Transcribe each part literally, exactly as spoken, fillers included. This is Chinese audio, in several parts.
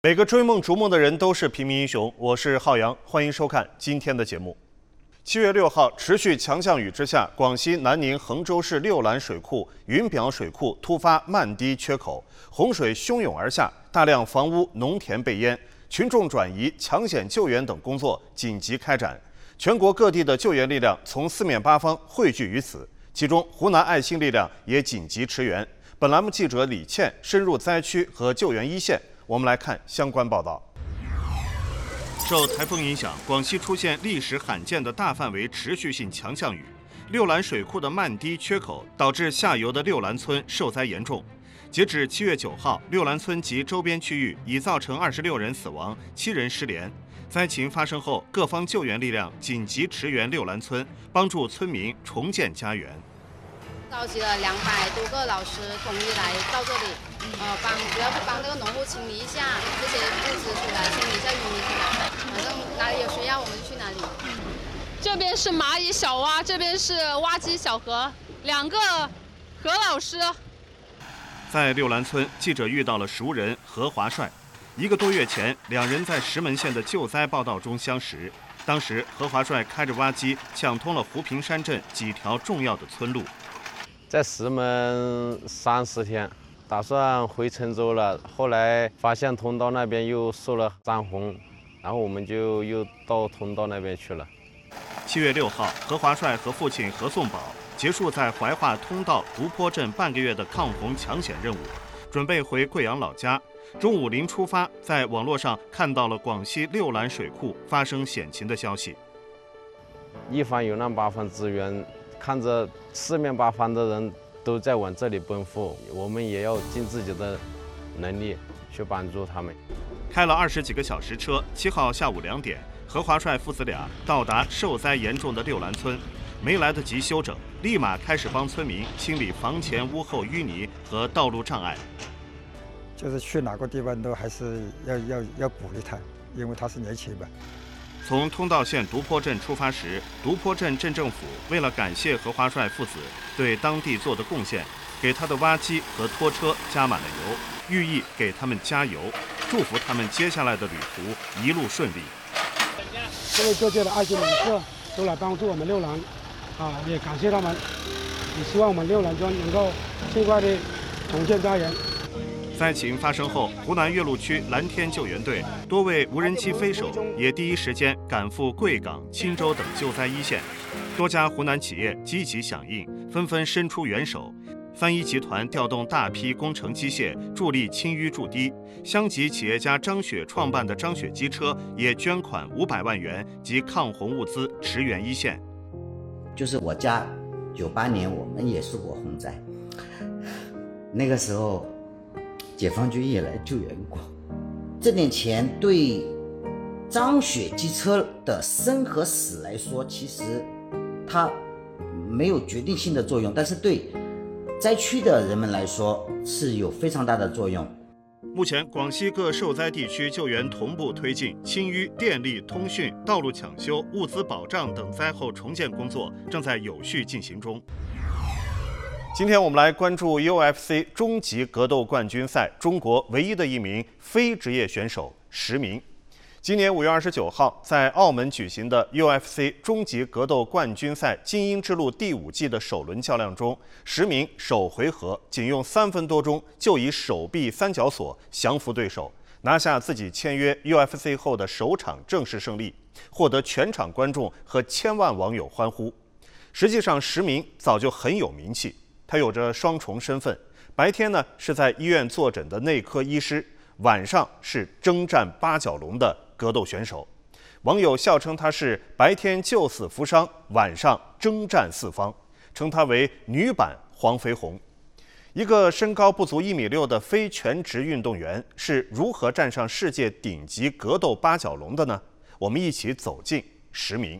每个追梦逐梦的人都是平民英雄。我是浩洋，欢迎收看今天的节目。七月六号，持续强降雨之下，广西南宁衡州市六兰水库云表水库突发漫堤缺口，洪水汹涌而下，大量房屋、农田被淹，群众转移、抢险救援等工作紧急开展。全国各地的救援力量从四面八方汇聚于此，其中湖南爱心力量也紧急驰援。本栏目记者李倩深入灾区和救援一线。我们来看相关报道。受台风影响，广西出现历史罕见的大范围持续性强降雨，六兰水库的漫堤缺口导致下游的六兰村受灾严重。截至七月九号，六兰村及周边区域已造成二十六人死亡，七人失联。灾情发生后，各方救援力量紧急驰援六兰村，帮助村民重建家园。 召集了两百多个老师统一来到这里，呃，帮主要是帮这个农户清理一下这些物资出来，清理一下淤泥出来。反正哪里有需要我们就去哪里。 这边是蚂蚁小蛙，这边是挖机小何，两个何老师。 在六兰村，记者遇到了熟人何华帅。一个多月前，两人在石门县的救灾报道中相识。当时，何华帅开着挖机抢通了湖平山镇几条重要的村路。 在石门三十天，打算回郴州了。后来发现通道那边又受了山洪，然后我们就又到通道那边去了。 七月六号，何华帅和父亲何颂宝结束在怀化通道独坡镇半个月的抗洪抢险任务，准备回贵阳老家。中午临出发，在网络上看到了广西六兰水库发生险情的消息。 一方有难八方支援，看着四面八方的人都在往这里奔赴，我们也要尽自己的能力去帮助他们。 开了二十几个小时车，七号下午两点，何华帅父子俩到达受灾严重的六兰村，没来得及休整，立马开始帮村民清理房前屋后淤泥和道路障碍。 就是去哪个地方都还是要要要鼓励他，因为他是年轻嘛。 从通道县独坡镇出发时，独坡镇镇政府为了感谢何华帅父子对当地做的贡献，给他的挖机和拖车加满了油，寓意给他们加油，祝福他们接下来的旅途一路顺利。 各位各界的爱心人士都来帮助我们六兰，啊，也感谢他们，也希望我们六兰村能够尽快的重建家园。 灾情发生后，湖南岳麓区蓝天救援队多位无人机飞手也第一时间赶赴贵港、钦州等救灾一线，多家湖南企业积极响应，纷纷伸出援手。三一集团调动大批工程机械助力清淤筑堤，乡级企业家张雪创办的张雪机车也捐款五百万元及抗洪物资驰援一线。 就是我家九八年我们也受过洪灾，那个时候解放军也来救援过，这点钱对张雪机车的生和死来说，其实它没有决定性的作用，但是对灾区的人们来说是有非常大的作用。 目前，广西各受灾地区救援同步推进，清淤、电力、通讯、道路抢修、物资保障等灾后重建工作正在有序进行中。今天我们来关注 U F C 终极格斗冠军赛中国唯一的一名非职业选手石明。今年五月二十九号，在澳门举行的 U F C 终极格斗冠军赛精英之路第五季的首轮较量中，石明首回合仅用三分多钟就以手臂三角锁降服对手，拿下自己签约 U F C 后的首场正式胜利，获得全场观众和千万网友欢呼。实际上，石明早就很有名气。他有着双重身份，白天呢是在医院坐诊的内科医师，晚上是征战八角笼的格斗选手。网友笑称他是白天救死扶伤，晚上征战四方，称他为女版黄飞鸿。一个身高不足一米六的非全职运动员是如何站上世界顶级格斗八角笼的呢？我们一起走进石明。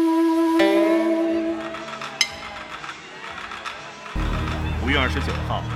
五月二十九号，